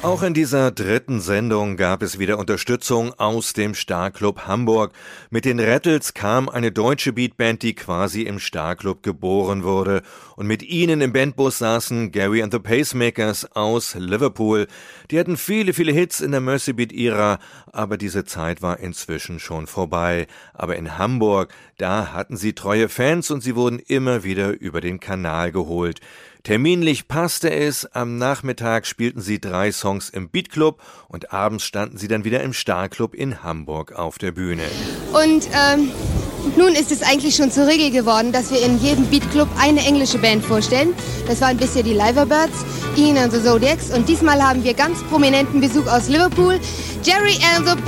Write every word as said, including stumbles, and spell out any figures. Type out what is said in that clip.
Auch in dieser dritten Sendung gab es wieder Unterstützung aus dem Star-Club Hamburg. Mit den Rattles kam eine deutsche Beatband, die quasi im Star-Club geboren wurde. Und mit ihnen im Bandbus saßen Gary and the Pacemakers aus Liverpool. Die hatten viele, viele Hits in der Mercy Beat-Ära, aber diese Zeit war inzwischen schon vorbei. Aber in Hamburg, da hatten sie treue Fans und sie wurden immer wieder über den Kanal geholt. Terminlich passte es, am Nachmittag spielten sie drei Songs im Beatclub und abends standen sie dann wieder im Star-Club in Hamburg auf der Bühne. Und ähm, nun ist es eigentlich schon zur Regel geworden, dass wir in jedem Beatclub eine englische Band vorstellen. Das waren bisher die Liverbirds, Ian and the Zodiacs und diesmal haben wir ganz prominenten Besuch aus Liverpool, Jerry and the